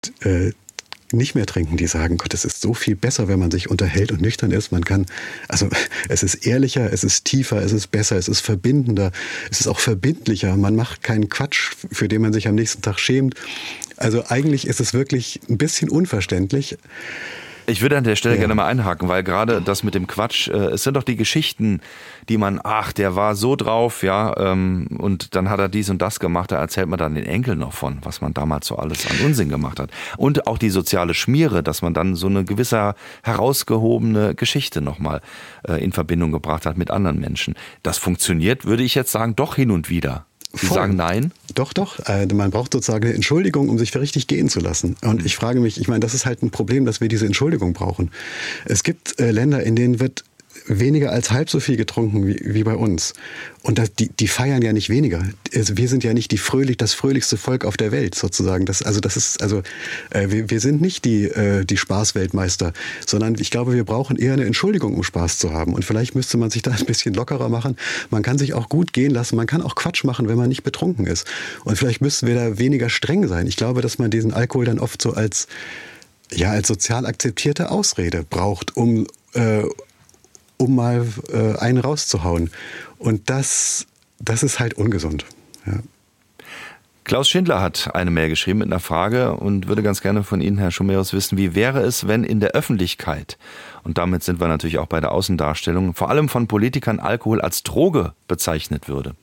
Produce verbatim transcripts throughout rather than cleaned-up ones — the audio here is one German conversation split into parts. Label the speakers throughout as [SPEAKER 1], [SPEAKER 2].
[SPEAKER 1] äh, nicht mehr trinken, die sagen, Gott, es ist so viel besser, wenn man sich unterhält und nüchtern ist. Man kann, also es ist ehrlicher, es ist tiefer, es ist besser, es ist verbindender, es ist auch verbindlicher. Man macht keinen Quatsch, für den man sich am nächsten Tag schämt. Also eigentlich ist es wirklich ein bisschen unverständlich.
[SPEAKER 2] Ich würde an der Stelle
[SPEAKER 1] ja.
[SPEAKER 2] gerne mal einhaken, weil gerade das mit dem Quatsch, äh, es sind doch die Geschichten, die man, ach, der war so drauf, ja, ähm, und dann hat er dies und das gemacht, da erzählt man dann den Enkeln noch von, was man damals so alles an Unsinn gemacht hat. Und auch die soziale Schmiere, dass man dann so eine gewisse herausgehobene Geschichte nochmal äh, in Verbindung gebracht hat mit anderen Menschen. Das funktioniert, würde ich jetzt sagen, doch hin und wieder. Sie
[SPEAKER 1] Voll.
[SPEAKER 2] sagen nein?
[SPEAKER 1] Doch, doch. Äh, man braucht sozusagen eine Entschuldigung, um sich für richtig gehen zu lassen. Und ich frage mich, ich meine, das ist halt ein Problem, dass wir diese Entschuldigung brauchen. Es gibt äh, Länder, in denen wird weniger als halb so viel getrunken wie, wie bei uns. Und das, die, die feiern ja nicht weniger. Also wir sind ja nicht die fröhlich, das fröhlichste Volk auf der Welt sozusagen. Das, also das ist, also äh, wir, wir sind nicht die, äh, die Spaßweltmeister, sondern ich glaube, wir brauchen eher eine Entschuldigung, um Spaß zu haben. Und vielleicht müsste man sich da ein bisschen lockerer machen. Man kann sich auch gut gehen lassen. Man kann auch Quatsch machen, wenn man nicht betrunken ist. Und vielleicht müssten wir da weniger streng sein. Ich glaube, dass man diesen Alkohol dann oft so als, ja, als sozial akzeptierte Ausrede braucht, um äh, um mal äh, einen rauszuhauen. Und das, das ist halt ungesund. Ja.
[SPEAKER 2] Klaus Schindler hat eine Mail geschrieben mit einer Frage und würde ganz gerne von Ihnen, Herr Schomerus, wissen, wie wäre es, wenn in der Öffentlichkeit, und damit sind wir natürlich auch bei der Außendarstellung, vor allem von Politikern Alkohol als Droge bezeichnet würde?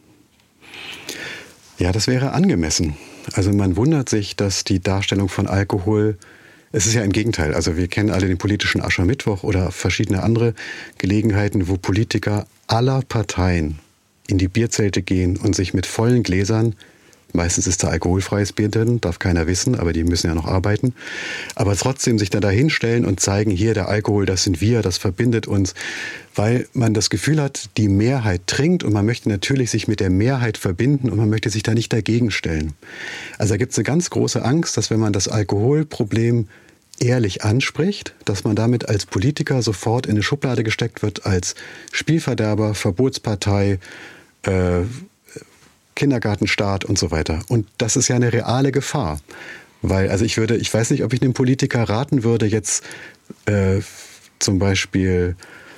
[SPEAKER 1] Ja, das wäre angemessen. Also man wundert sich, dass die Darstellung von Alkohol, es ist ja im Gegenteil. Also wir kennen alle den politischen Aschermittwoch oder verschiedene andere Gelegenheiten, wo Politiker aller Parteien in die Bierzelte gehen und sich mit vollen Gläsern, meistens ist da alkoholfreies Bier drin, darf keiner wissen, aber die müssen ja noch arbeiten, aber trotzdem sich dann da hinstellen und zeigen, hier der Alkohol, das sind wir, das verbindet uns, weil man das Gefühl hat, die Mehrheit trinkt und man möchte natürlich sich mit der Mehrheit verbinden und man möchte sich da nicht dagegen stellen. Also da gibt es eine ganz große Angst, dass wenn man das Alkoholproblem ehrlich anspricht, dass man damit als Politiker sofort in eine Schublade gesteckt wird, als Spielverderber, Verbotspartei, äh, Kindergartenstaat und so weiter. Und das ist ja eine reale Gefahr. Weil, also ich würde, ich weiß nicht, ob ich einem Politiker raten würde, jetzt äh, zum Beispiel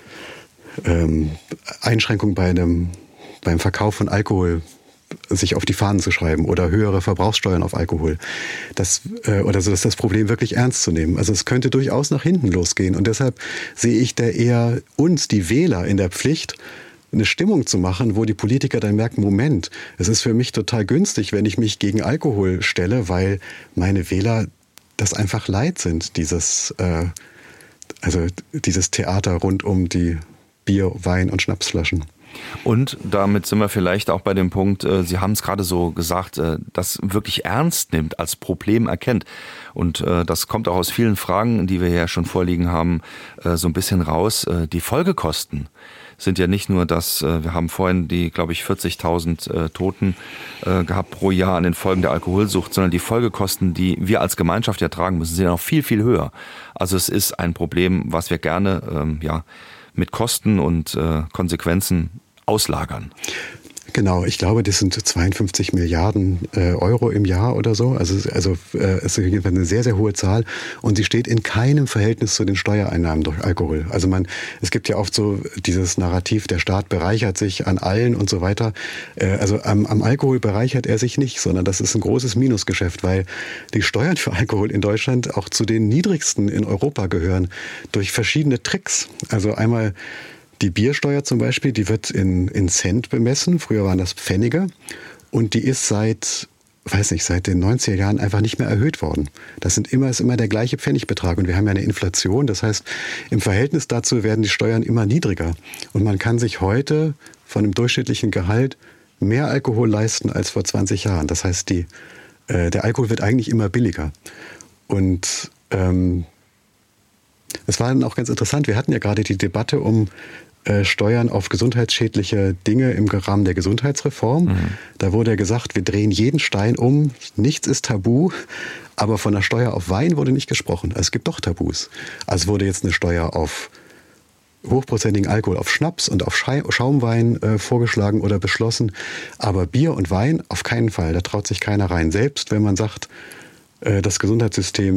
[SPEAKER 1] ähm, Einschränkungen bei einem, beim Verkauf von Alkohol sich auf die Fahnen zu schreiben oder höhere Verbrauchssteuern auf Alkohol. Das, äh, oder so, das, das Problem wirklich ernst zu nehmen. Also es könnte durchaus nach hinten losgehen. Und deshalb sehe ich da eher uns, die Wähler, in der Pflicht, eine Stimmung zu machen, wo die Politiker dann merken, Moment, es ist für mich total günstig, wenn ich mich gegen Alkohol stelle, weil meine Wähler das einfach leid sind, dieses, äh, also dieses Theater rund um die Bier-, Wein- und Schnapsflaschen.
[SPEAKER 2] Und damit sind wir vielleicht auch bei dem Punkt, Sie haben es gerade so gesagt, das wirklich ernst nimmt, als Problem erkennt. Und das kommt auch aus vielen Fragen, die wir ja schon vorliegen haben, so ein bisschen raus. Die Folgekosten sind ja nicht nur das, wir haben vorhin die, glaube ich, vierzigtausend Toten gehabt pro Jahr an den Folgen der Alkoholsucht, sondern die Folgekosten, die wir als Gemeinschaft ja tragen müssen, sind ja noch viel, viel höher. Also es ist ein Problem, was wir gerne, ja, mit Kosten und äh, Konsequenzen auslagern.
[SPEAKER 1] Genau, ich glaube, das sind zweiundfünfzig Milliarden äh, Euro im Jahr oder so. Also, also äh, es ist jedenfalls eine sehr, sehr hohe Zahl. Und sie steht in keinem Verhältnis zu den Steuereinnahmen durch Alkohol. Also man, es gibt ja oft so dieses Narrativ, der Staat bereichert sich an allen und so weiter. Äh, also am, am Alkohol bereichert er sich nicht, sondern das ist ein großes Minusgeschäft, weil die Steuern für Alkohol in Deutschland auch zu den niedrigsten in Europa gehören durch verschiedene Tricks. Also einmal die Biersteuer zum Beispiel, die wird in, in Cent bemessen. Früher waren das Pfennige. Und die ist seit, weiß nicht, seit den neunziger Jahren einfach nicht mehr erhöht worden. Das sind immer, ist immer der gleiche Pfennigbetrag. Und wir haben ja eine Inflation. Das heißt, im Verhältnis dazu werden die Steuern immer niedriger. Und man kann sich heute von einem durchschnittlichen Gehalt mehr Alkohol leisten als vor zwanzig Jahren. Das heißt, die, äh, der Alkohol wird eigentlich immer billiger. Und ähm, es war dann auch ganz interessant. Wir hatten ja gerade die Debatte um äh, Steuern auf gesundheitsschädliche Dinge im Rahmen der Gesundheitsreform. Mhm. Da wurde ja gesagt, wir drehen jeden Stein um, nichts ist tabu, aber von der Steuer auf Wein wurde nicht gesprochen. Also es gibt doch Tabus. Also wurde jetzt eine Steuer auf hochprozentigen Alkohol, auf Schnaps und auf Schaumwein äh, vorgeschlagen oder beschlossen, aber Bier und Wein auf keinen Fall, da traut sich keiner rein. Selbst wenn man sagt, äh, das Gesundheitssystem